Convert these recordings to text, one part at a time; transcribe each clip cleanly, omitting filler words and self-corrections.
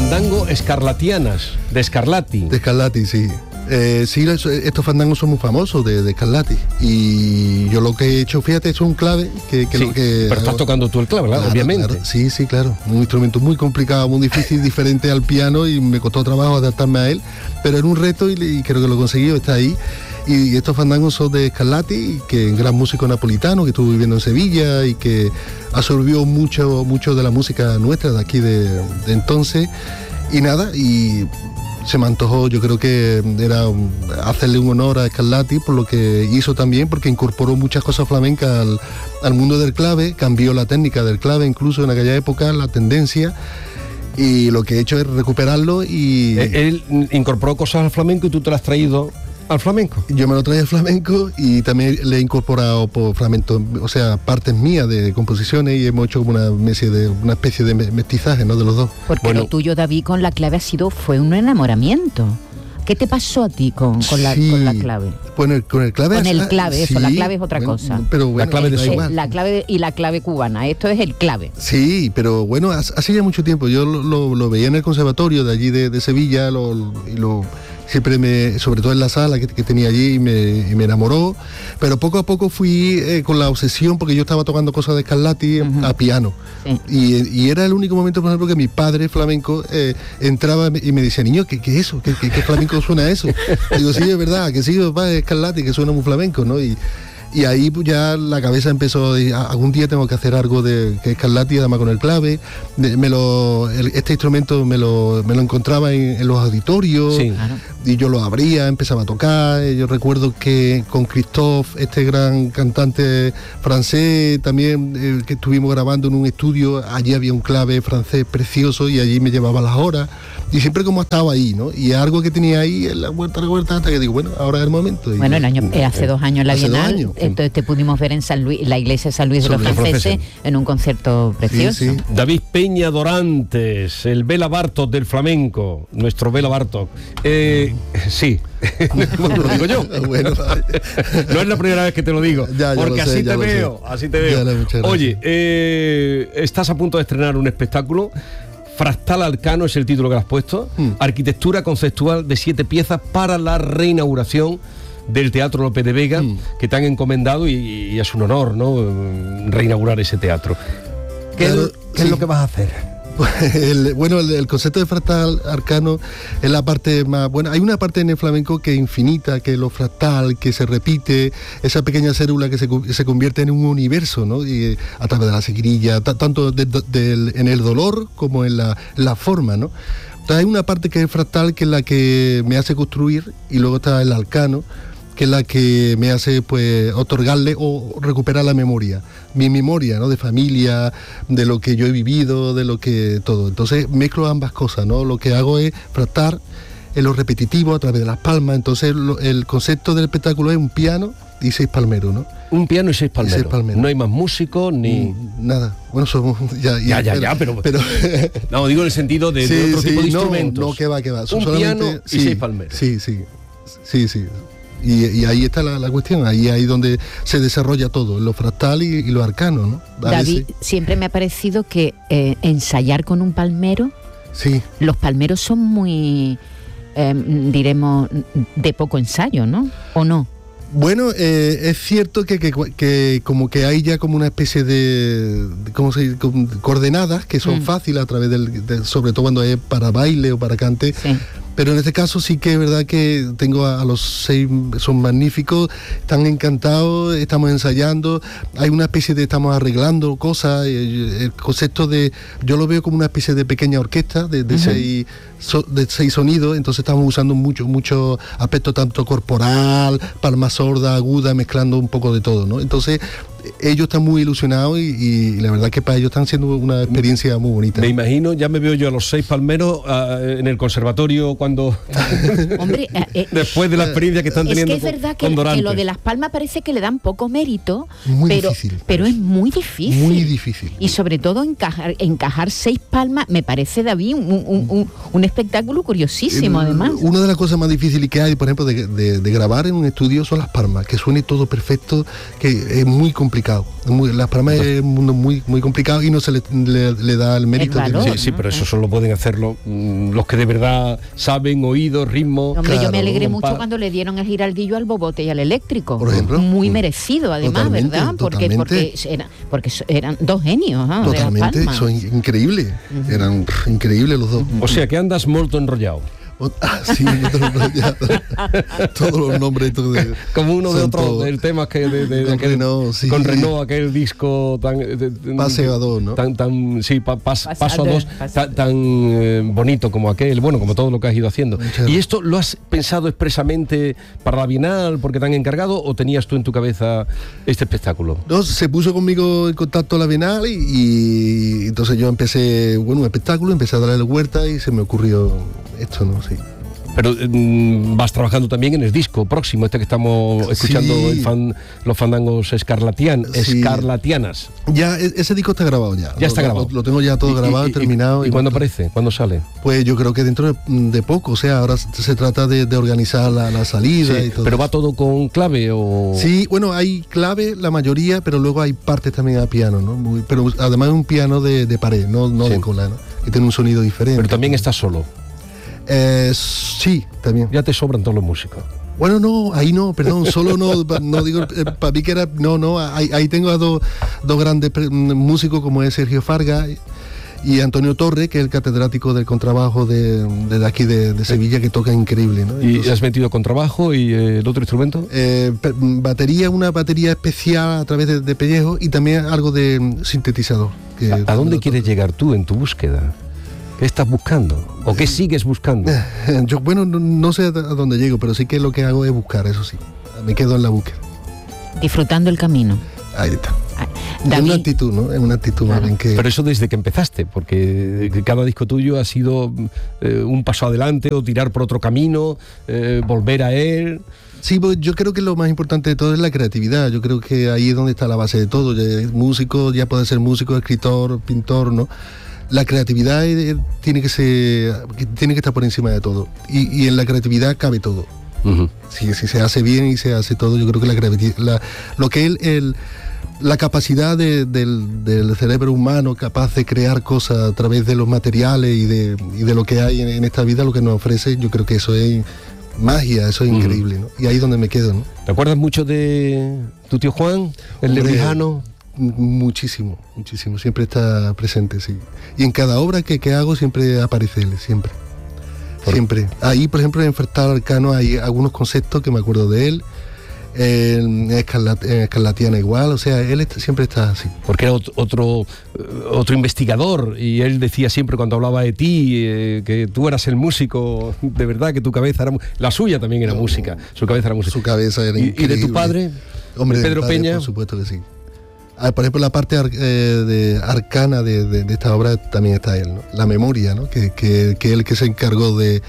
fandango Scarlatianas, de Scarlatti. De Scarlatti, sí. Sí, estos fandangos son muy famosos de Scarlatti. Y yo lo que he hecho, fíjate, es un clave que Sí, lo que pero estás tocando tú el clave, ¿verdad? Claro, Obviamente. claro. Sí, claro. Un instrumento muy complicado, muy difícil, diferente al piano, y me costó trabajo adaptarme a él. Pero era un reto y creo que lo he conseguido, está ahí. Y estos fandangos son de Scarlatti, que es un gran músico napolitano que estuvo viviendo en Sevilla y que absorbió mucho de la música nuestra de aquí de entonces. Y nada, y se me antojó, yo creo que era hacerle un honor a Scarlatti por lo que hizo también, porque incorporó muchas cosas flamencas al mundo del clave, cambió la técnica del clave incluso en aquella época, la tendencia, y lo que he hecho es recuperarlo y... Él incorporó cosas al flamenco y tú te las has traído al flamenco. Yo me lo traía al flamenco y también le he incorporado por fragmentos, o sea, partes mías de composiciones, y hemos hecho como una especie de mestizaje, ¿no?, de los dos. Porque lo tuyo, David, con la clave fue un enamoramiento. ¿Qué te pasó a ti con la clave? Bueno, con el clave... Con el clave, sí, la clave es otra cosa. Pero bueno, la clave de sol. La clave y la clave cubana, esto es el clave. Sí, pero bueno, hace ya mucho tiempo. Yo lo veía en el conservatorio de allí de Sevilla, siempre sobre todo en la sala que tenía allí, y me enamoró, pero poco a poco fui con la obsesión, porque yo estaba tocando cosas de Scarlatti a piano, sí. y era el único momento, por ejemplo, que mi padre flamenco entraba y me decía, niño, ¿qué es eso? ¿Qué flamenco suena eso? Y digo, sí, es verdad, que sí, papá, es Scarlatti, que suena muy flamenco, ¿no? Y ahí pues ya la cabeza empezó, algún día tengo que hacer algo que es Scarlatti, además con el clave. Este instrumento me lo encontraba en los auditorios, sí, claro. Y yo lo abría, empezaba a tocar. Yo recuerdo que con Christophe, este gran cantante francés, también que estuvimos grabando en un estudio, allí había un clave francés precioso y allí me llevaba las horas. Y siempre como estaba ahí, ¿no? Y algo que tenía ahí en la huerta, hasta que digo, bueno, ahora es el momento. Bueno, hace 2 años en la Bienal, entonces te pudimos ver en San Luis, la iglesia de San Luis de los Franceses, en un concierto precioso. Sí, sí. David Peña Dorantes, el Bela Bartok del flamenco, nuestro Bela Bartok. Sí, lo digo yo. Bueno, no es la primera vez que te lo digo, porque así te veo. Oye, estás a punto de estrenar un espectáculo. Fractal Arcano es el título que le has puesto. Arquitectura conceptual de 7 piezas para la reinauguración del Teatro López de Vega, que te han encomendado, y es un honor, ¿no?, reinaugurar ese teatro. ¿Qué es lo que vas a hacer? El concepto de fractal arcano es la parte más... Bueno, hay una parte en el flamenco que es infinita, que es lo fractal, que se repite, esa pequeña célula que se convierte en un universo, ¿no? Y a través de la seguirilla, tanto en el dolor como en la forma, ¿no? Entonces hay una parte que es fractal, que es la que me hace construir, y luego está el arcano, que es la que me hace pues otorgarle o recuperar la memoria, mi memoria, ¿no?, de familia, de lo que yo he vivido, de lo que todo. Entonces mezclo ambas cosas, ¿no? Lo que hago es fractar en lo repetitivo a través de las palmas. Entonces el concepto del espectáculo es un piano y 6 palmeros, ¿no? Un piano y 6 palmeros. No hay más músicos ni... Nada. Bueno, somos... pero no, digo en el sentido de otro tipo de instrumentos. No, que va. Un piano y 6 palmeros. Sí. Y ahí está la cuestión, ahí donde se desarrolla todo, lo fractal y lo arcano, ¿no? David, siempre me ha parecido que ensayar con un palmero, sí. Los palmeros son muy, diremos, de poco ensayo, ¿no? ¿O no? Bueno, es cierto que como que hay ya como una especie de coordenadas que son fáciles a través sobre todo cuando es para baile o para cante. Sí. Pero en este caso sí que es verdad que tengo a los 6, son magníficos, están encantados, estamos ensayando, hay una especie de, estamos arreglando cosas, el concepto yo lo veo como una especie de pequeña orquesta de 6 sonidos, entonces estamos usando mucho aspecto tanto corporal, palma sorda, aguda, mezclando un poco de todo, ¿no? Entonces ellos están muy ilusionados y la verdad que para ellos están siendo una experiencia muy bonita. Me imagino, ya me veo yo a los 6 palmeros en el conservatorio cuando... Hombre, después de la experiencia que están teniendo. Es que es verdad que lo de las palmas parece que le dan poco mérito, pero es muy difícil. Muy difícil. Y sobre todo encajar 6 palmas, me parece, David, un espectáculo curiosísimo, además. Una de las cosas más difíciles que hay, por ejemplo, de grabar en un estudio son las palmas, que suene todo perfecto, que es muy complicado. complicado. Las Palmas es un mundo muy, muy complicado y no se le da el mérito. Sí, pero eso solo pueden hacerlo los que de verdad saben oído, ritmo. Hombre, yo me alegré mucho cuando le dieron el giraldillo al Bobote y al Eléctrico. Por ejemplo. Muy merecido, además, ¿verdad? Porque eran dos genios. Totalmente, son increíbles. Eran increíbles los dos. O sea, que andas molto enrollado. Sí, todos los nombres como uno de otros del tema que de aquel, Renault, sí. Con Renault, aquel disco tan Paseo a dos, ¿no? Paso a dos, tan bonito como aquel, bueno, como todo lo que has ido haciendo. ¿Y esto lo has pensado expresamente para la Bienal porque te han encargado o tenías tú en tu cabeza este espectáculo? No, se puso conmigo en contacto la Bienal y entonces yo empecé, un espectáculo, empecé a darle la vuelta y se me ocurrió esto, ¿no? Sí. Pero vas trabajando también en el disco próximo, que estamos escuchando, los fandangos escarlatianas. Ya, ese disco está grabado ya. Ya está grabado. Lo tengo ya todo grabado, terminado. ¿Y cuándo aparece? ¿Cuándo sale? Pues yo creo que dentro de poco, o sea, ahora se trata de organizar la salida y todo. ¿Pero va todo con clave o...? Sí, bueno, hay clave la mayoría, pero luego hay partes también a piano, ¿no? Pero además es un piano de pared, no de cola, ¿no? Que tiene un sonido diferente. Pero también estás solo. Sí, también. Ya te sobran todos los músicos. Bueno, no, ahí no, perdón, solo no digo, para mí que era, ahí tengo a dos grandes músicos como es Sergio Farga y Antonio Torre, que es el catedrático del contrabajo de aquí de Sevilla, que toca increíble, ¿no? Entonces, ¿y has metido contrabajo y el otro instrumento? Una batería especial a través de pellejo y también algo de sintetizador. ¿A dónde quieres llegar tú en tu búsqueda? ¿Qué estás buscando? ¿O qué sigues buscando? Yo, no sé a dónde llego, pero sí que lo que hago es buscar, eso sí. Me quedo en la búsqueda. Disfrutando el camino. Ahí está. David, es una actitud, ¿no? Es una actitud más bien que... Pero eso desde que empezaste, porque cada disco tuyo ha sido un paso adelante o tirar por otro camino, volver a él... Sí, pues yo creo que lo más importante de todo es la creatividad. Yo creo que ahí es donde está la base de todo. Músico, ya puede ser músico, escritor, pintor, ¿no? La creatividad tiene que estar por encima de todo. Y en la creatividad cabe todo. Uh-huh. Si se hace bien y se hace todo, yo creo que lo que es la capacidad del cerebro humano capaz de crear cosas a través de los materiales y de lo que hay en esta vida, lo que nos ofrece, yo creo que eso es magia, eso es increíble, ¿no? Y ahí es donde me quedo, ¿no? ¿Te acuerdas mucho de tu tío Juan, el Lebrijano? Muchísimo, siempre está presente, sí. Y en cada obra que hago siempre aparece él, siempre. Siempre. Ahí, por ejemplo, en Fractal Arcano hay algunos conceptos que me acuerdo de él. En Escarlatiana igual, o sea, él siempre está así. Porque era otro investigador y él decía siempre cuando hablaba de ti que tú eras el músico, de verdad, que tu cabeza era... La suya también era música, su cabeza era música. Su cabeza era increíble. ¿Y de tu padre? Hombre, Pedro padre, Peña. Por supuesto que sí. Por ejemplo, la parte arcana de esta obra también está él, ¿no? La memoria, ¿no? Que él que se encargó de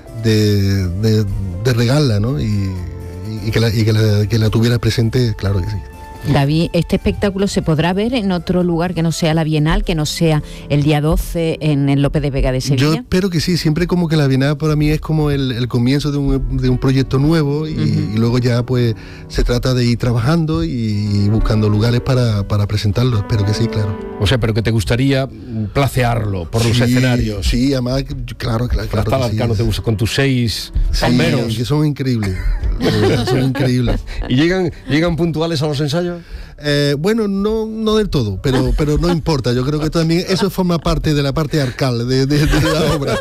regarla, ¿no? Y que la tuviera presente, claro que sí. David, ¿este espectáculo se podrá ver en otro lugar que no sea la Bienal, que no sea el día 12 en el López de Vega de Sevilla? Yo espero que sí, siempre como que la Bienal para mí es como el comienzo de un proyecto nuevo y luego ya pues se trata de ir trabajando y buscando lugares para presentarlo, espero que sí, claro. O sea, pero que te gustaría placearlo por los escenarios. Sí, además, claro. Hasta Arcano te gusta con tus 6 palmeros. Que son increíbles, son increíbles. ¿Y llegan puntuales a los ensayos? Bueno, no del todo, pero no importa. Yo creo que también eso forma parte de la parte arcal de la obra.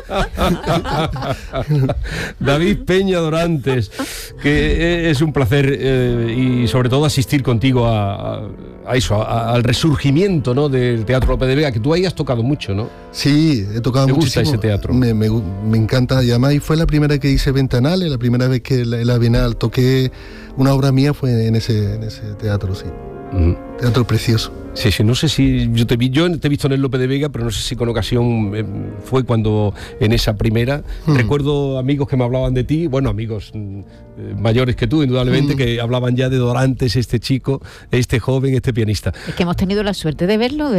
David Peña Dorantes, que es un placer y sobre todo asistir contigo a eso, al resurgimiento, ¿no?, del Teatro López de Vega, que tú ahí has tocado mucho, ¿no? Sí, he tocado muchísimo. Me gusta ese teatro. Me encanta, y además fue la primera que hice Ventanales, la primera vez que en la Bienal toqué una obra mía fue en ese teatro, sí. Teatro precioso. Sí, no sé si yo te he visto en el Lope de Vega, pero no sé si con ocasión fue cuando en esa primera. Recuerdo amigos que me hablaban de ti, bueno, amigos mayores que tú, indudablemente, que hablaban ya de Dorantes, este chico, este joven, este pianista. Es que hemos tenido la suerte de verlo,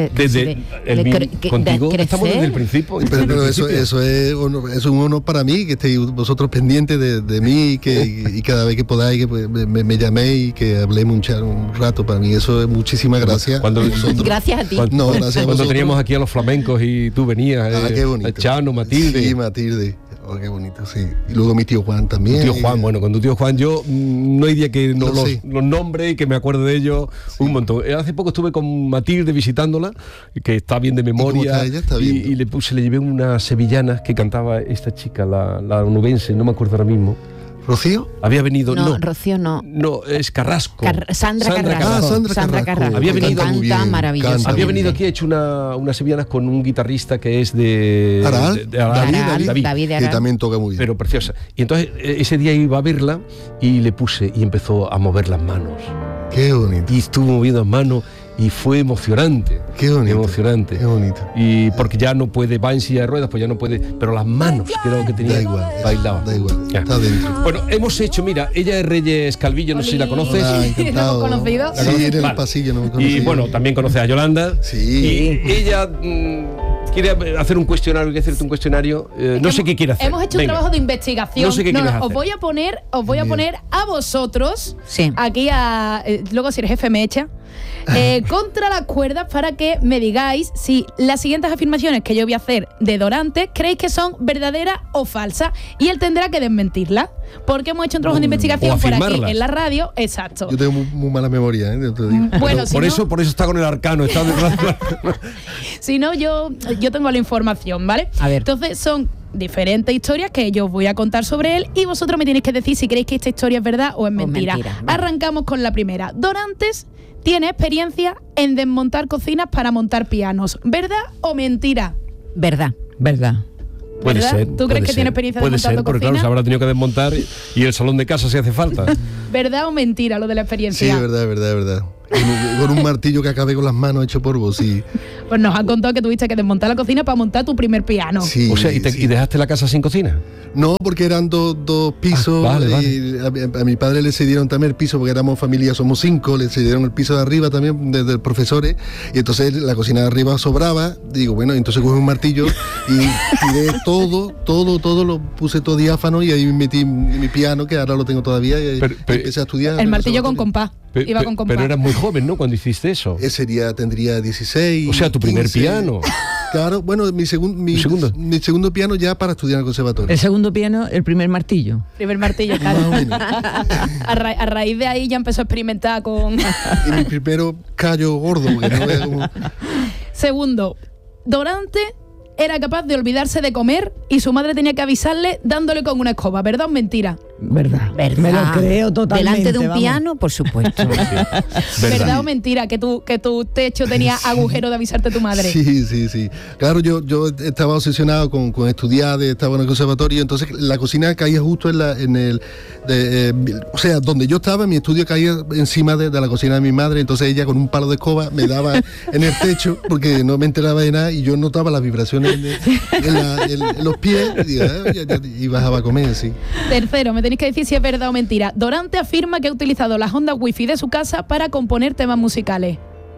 contigo crecer. Estamos desde el principio. Pero eso es un honor para mí, que estéis vosotros pendientes de mí y cada vez que podáis que me llaméis y que hablemos un rato. Para mí eso es muchísimas gracias. Gracias a ti. Gracias cuando teníamos aquí a los flamencos y tú venías, qué bonito. Chano, Matilde. Sí, Matilde. Oh, qué bonito, sí. Y luego mi tío Juan también. Tu tío Juan, bueno, con tu tío Juan yo no hay día que no los nombre y que me acuerde de ellos un montón. Hace poco estuve con Matilde visitándola, que está bien de memoria, y le llevé unas sevillanas que cantaba esta chica, la onubense, no me acuerdo ahora mismo. ¿Rocío? Había venido... No, Rocío no. No, es Carrasco. Sandra Carrasco. Había venido... Canta maravilloso. Había venido aquí, ha hecho unas sevillanas con un guitarrista que es de... David, que también toca muy bien. Pero preciosa. Y entonces ese día iba a verla y le puse y empezó a mover las manos. Qué bonito. Y estuvo moviendo las manos y fue emocionante. Qué bonito. Emocionante. Qué bonito. Y porque ya no puede, va en silla de ruedas, pues ya no puede, pero las manos creo que tenía. Da igual, bailaba. Da igual, está dentro. Bueno, hemos hecho, mira, ella es Reyes Calvillo, no sé si la conoces. ¿La hemos conocido? Sí, en el pasillo no me conocí. Y bueno, también conoces a Yolanda. Sí. Y ella quiere hacer un cuestionario, quiere hacerte un cuestionario. No sé qué quiere hacer. Hemos hecho un trabajo de investigación. No sé qué quieres hacer. Os voy a poner a vosotros, sí, aquí luego si el jefe me echa, contra las cuerdas para que me digáis si las siguientes afirmaciones que yo voy a hacer de Dorantes creéis que son verdaderas o falsas, y él tendrá que desmentirlas, porque hemos hecho un trabajo de investigación por aquí en la radio. Exacto. Yo tengo muy mala memoria, te lo digo. Bueno, por eso está con el arcano, está detrás. Si no, yo tengo la información, ¿vale? A ver. Entonces son diferentes historias que yo os voy a contar sobre él y vosotros me tenéis que decir si creéis que esta historia es verdad o es mentira. Vale. Arrancamos con la primera. Dorantes tiene experiencia en desmontar cocinas para montar pianos. ¿Verdad o mentira? Verdad. Puede ¿verdad? ser. ¿Tú crees que tiene experiencia desmontando porque cocina? claro, se habrá tenido que desmontar y el salón de casa si hace falta. ¿Verdad o mentira lo de la experiencia? Sí, es verdad. Con un martillo que acabé con las manos hecho polvo, sí. Pues nos han contado que tuviste que desmontar la cocina para montar tu primer piano. Sí, o sea, ¿y dejaste la casa sin cocina? No, porque eran dos pisos. Vale. Y a mi padre le cedieron también el piso, porque éramos familia, somos 5, le cedieron el piso de arriba también, desde profesores, y entonces la cocina de arriba sobraba. Digo, bueno, entonces cogí un martillo y tiré todo, lo puse todo diáfano y ahí metí mi piano, que ahora lo tengo todavía, y empecé a estudiar. El martillo con compás. Iba con compás. Pero eras muy joven, ¿no?, cuando hiciste eso. Tendría 16. O sea, tu 15. Primer piano. Claro, bueno, mi segundo piano ya para estudiar en el conservatorio. El segundo piano, el primer martillo. Primer martillo, claro. Más o menos. A raíz de ahí ya empezó a experimentar con... Y mi primero callo gordo, porque no vea como... Segundo, Dorante era capaz de olvidarse de comer y su madre tenía que avisarle dándole con una escoba. ¿Verdad o mentira? Verdad. Me lo creo totalmente. Delante de un piano, por supuesto. ¿Verdad o mentira que tu techo tenía agujero de avisarte tu madre? Sí. Claro, yo estaba obsesionado con estudiar, estaba en el conservatorio, entonces la cocina caía justo o sea, donde yo estaba, mi estudio caía encima de la cocina de mi madre, entonces ella con un palo de escoba me daba en el techo porque no me enteraba de nada y yo notaba las vibraciones en los pies y bajaba a comer, sí. Tercero, me tenéis que decir si es verdad o mentira. Dorante afirma que ha utilizado las ondas wifi de su casa para componer temas musicales.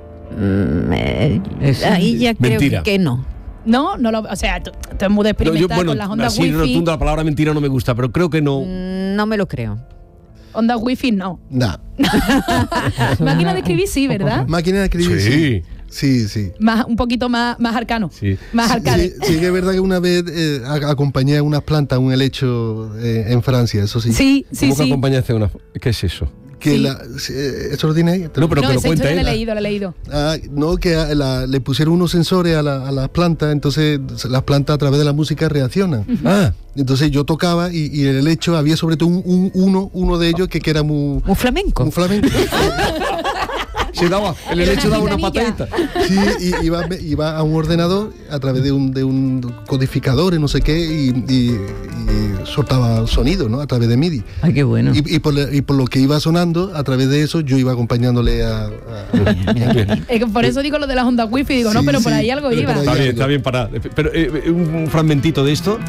Ahí ya mentira. Creo que no. No, o sea, tú es muy de experimentar con las ondas así wifi. Rotunda, la palabra mentira no me gusta, pero creo que no. No me lo creo. Ondas wifi no. Nah. Máquina de escribir sí, ¿verdad? Máquina de escribir sí. Sí. Un poquito más arcano. Sí. Más arcade. Sí, que es verdad que una vez acompañé a unas plantas un helecho en Francia, eso sí. Sí. ¿Cómo que acompañaste a una? ¿Qué es eso? Que ¿eso lo tiene ahí? No, pero que lo cuenta él. Lo he leído. No, que le pusieron unos sensores a las plantas, entonces las plantas a través de la música reaccionan. Entonces yo tocaba y el helecho había sobre todo uno de ellos que era muy flamenco. Muy flamenco. daba una patadita. Sí, iba a un ordenador a través de un codificador y no sé qué y soltaba sonido, ¿no? A través de MIDI. Ay, qué bueno. Y por lo que iba sonando, a través de eso yo iba acompañándole a... Es que por eso digo lo de las ondas wifi, digo, no, pero por ahí algo iba. Está bien, para. Pero un fragmentito de esto.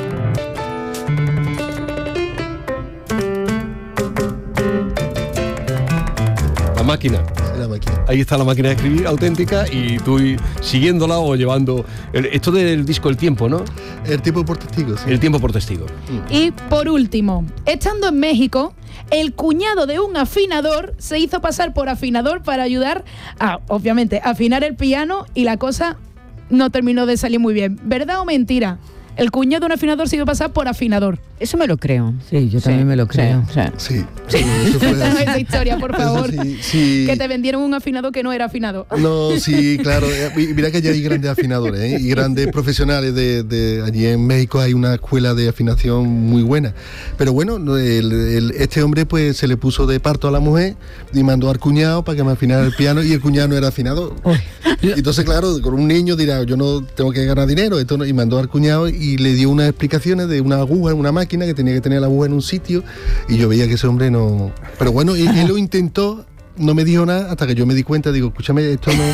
La máquina. Ahí está la máquina de escribir auténtica y tú siguiéndola o llevando... Esto del disco El Tiempo, ¿no? El Tiempo por Testigo, sí. El Tiempo por Testigo. Y por último, estando en México, el cuñado de un afinador se hizo pasar por afinador para ayudar a, obviamente, afinar el piano y la cosa no terminó de salir muy bien. ¿Verdad o mentira? El cuñado de un afinador se hizo pasar por afinador. Eso me lo creo. Sí, yo también me lo creo. Sí. Cuéntanos esa historia, por favor. Sí. Que te vendieron un afinador que no era afinado. No, sí, claro. Mira que allí hay grandes afinadores, ¿eh? Y grandes profesionales de allí en México hay una escuela de afinación muy buena. Pero bueno, este hombre pues se le puso de parto a la mujer y mandó al cuñado para que me afinara el piano y el cuñado no era afinador. Entonces, claro, con un niño dirá, yo no tengo que ganar dinero, y mandó al cuñado y le dio unas explicaciones de una aguja en una máquina que tenía que tener la aguja en un sitio y yo veía que ese hombre no... Pero bueno, él lo intentó, no me dijo nada hasta que yo me di cuenta, digo, escúchame, esto no...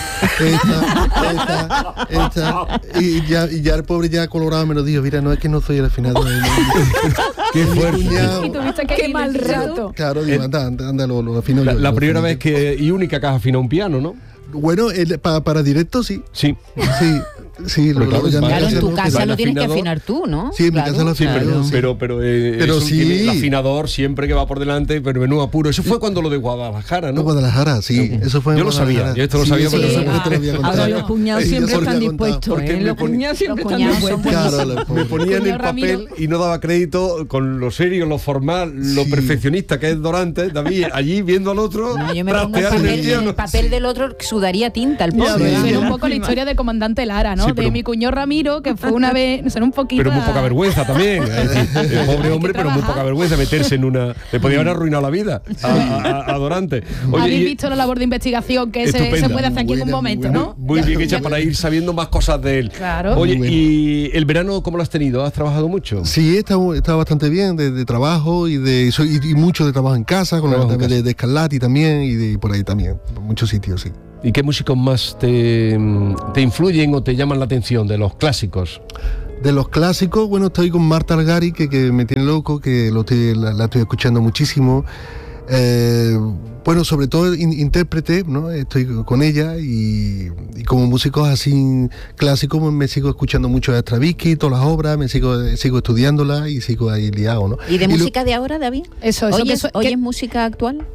Esta y ya el pobre ya colorado me lo dijo, mira, no es que no soy el afinador. Qué fuerte. Y tuviste que qué mal rato. Claro, digo, anda, lo afino yo. La primera vez y única que has afinado un piano, ¿no? Bueno, para directo sí. Sí. Sí, claro, en tu casa lo tienes que afinar tú, ¿no? Sí, en mi casa lo afino yo. Pero sí. El afinador siempre que va por delante, pero menudo apuro. Eso fue cuando lo de Guadalajara, ¿no? Guadalajara, sí. Eso fue. Yo lo sabía, yo esto lo sabía, pero no te lo había contado. Ahora los cuñados siempre están dispuestos. Los cuñados siempre están dispuestos. Claro, me ponían el papel y no daba crédito con lo serio, lo formal, lo perfeccionista que es Dorantes, David, allí viendo al otro. No, yo me pongo el papel del otro, sudaría tinta el pobre. Era un poco la historia del comandante Lara, ¿no? De mi cuñado Ramiro, que fue una vez, un poquito... Pero muy poca vergüenza también. El pobre hombre, pero muy poca vergüenza meterse en una... Le podía haber arruinado la vida a Dorantes. Habéis visto la labor de investigación que se puede hacer aquí en un momento, ¿no? Muy bien hecha para ir sabiendo más cosas de él. Claro. Oye, ¿y el verano cómo lo has tenido? ¿Has trabajado mucho? Sí, he estado bastante bien de trabajo y mucho de trabajo en casa, con de Scarlatti también y por ahí también, por muchos sitios, sí. ¿Y qué músicos más te influyen o te llaman la atención de los clásicos? De los clásicos, bueno, estoy con Marta Algari, que me tiene loco, que la estoy escuchando muchísimo. Bueno, sobre todo intérprete, ¿no? Estoy con ella y como músicos así clásicos me sigo escuchando mucho a Stravinsky, todas las obras, sigo estudiándolas y sigo ahí liado, ¿no? ¿Y de música de ahora, David? ¿Oyes música actual?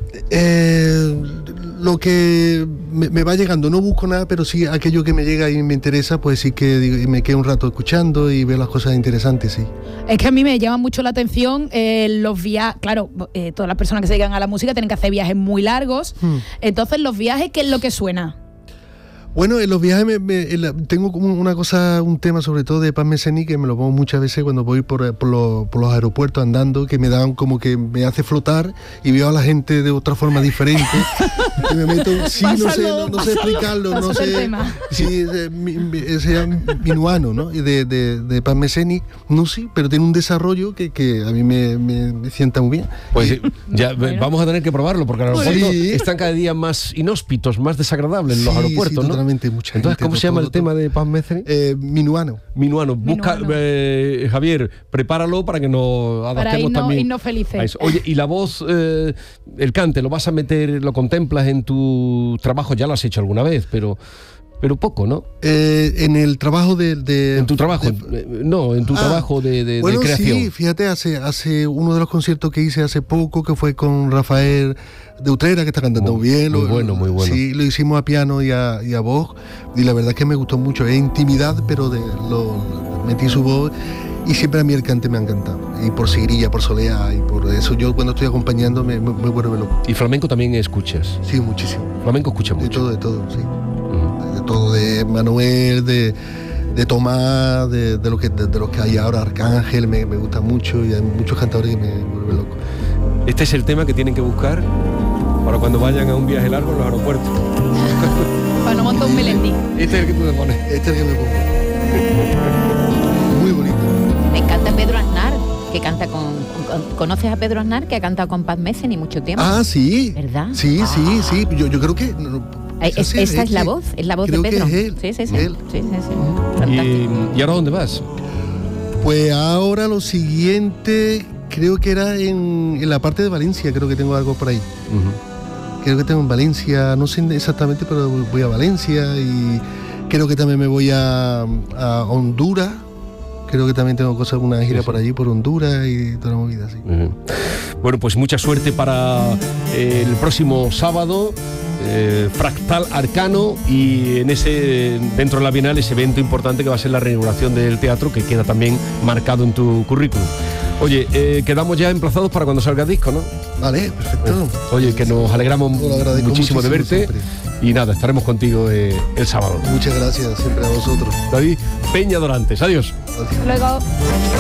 Lo que me va llegando, no busco nada, pero sí aquello que me llega y me interesa, pues sí que me quedo un rato escuchando y veo las cosas interesantes, sí. Es que a mí me llama mucho la atención los viajes, claro, todas las personas que se dedican a la música tienen que hacer viajes muy largos, entonces los viajes, ¿qué es lo que suena? Bueno, en los viajes tengo como una cosa, un tema sobre todo de Paz Messeni que me lo pongo muchas veces cuando voy por los aeropuertos andando, que me dan como que me hace flotar y veo a la gente de otra forma diferente y me meto, sí, no sé explicarlo, no sé, sí, ese minuano, ¿no? De Paz Messeni, no sé, pero tiene un desarrollo que a mí me sienta muy bien. Pues ya vamos a tener que probarlo porque los aeropuertos están cada día más inhóspitos, más desagradables en los aeropuertos, ¿no? Mucha Entonces, ¿cómo se llama el tema de Paz Messeni? Minuano. Busca, Javier, prepáralo para que nos adaptemos también. Para irnos felices. Oye, y la voz, el cante, ¿lo vas a meter, lo contemplas en tu trabajo? Ya lo has hecho alguna vez, pero poco, ¿no? En el trabajo en tu trabajo, en tu trabajo de bueno, creación. Sí, fíjate, hace uno de los conciertos que hice hace poco, que fue con Rafael de Utrera, que está cantando muy bien. Muy bueno. Sí, lo hicimos a piano y a voz, y la verdad es que me gustó mucho. Es intimidad, pero metí su voz, y siempre a mí el cante me ha encantado. Y por Sigrilla, por Soleá, y por eso yo cuando estoy acompañando me vuelve loco. ¿Y flamenco también escuchas? Sí, muchísimo. Flamenco escucha mucho. De todo, sí. De todo, de Manuel, de Tomás, de los que hay ahora, Arcángel, me gusta mucho, y hay muchos cantadores que me vuelven loco. Este es el tema que tienen que buscar. para cuando vayan a un viaje largo en los aeropuertos. Para no montar un Melendi. Este es el que tú me pones. Este es el que me pongo. Muy bonito. Me encanta Pedro Aznar, que canta ¿conoces a Pedro Aznar, que ha cantado con Paz Mecen y mucho tiempo? Ah, sí. ¿Verdad? Sí. Yo creo que... Esa es la voz de Pedro. Que es él. Sí. Él. Sí. Fantástico. ¿Y ahora dónde vas? Pues ahora lo siguiente, creo que era en la parte de Valencia, creo que tengo algo por ahí. Creo que tengo en Valencia, no sé exactamente, pero voy a Valencia y creo que también me voy a Honduras. Creo que también tengo una gira por allí, por Honduras y toda la movida así. Bueno, pues mucha suerte para el próximo sábado. Fractal Arcano, y dentro de la Bienal ese evento importante que va a ser la reinauguración del teatro, que queda también marcado en tu currículum. Oye, quedamos ya emplazados para cuando salga el disco, ¿no? Vale, perfecto. Oye, que nos alegramos muchísimo de verte siempre. Y nada, estaremos contigo el sábado. Muchas gracias, siempre a vosotros. David Peña Dorantes, adiós. Luego.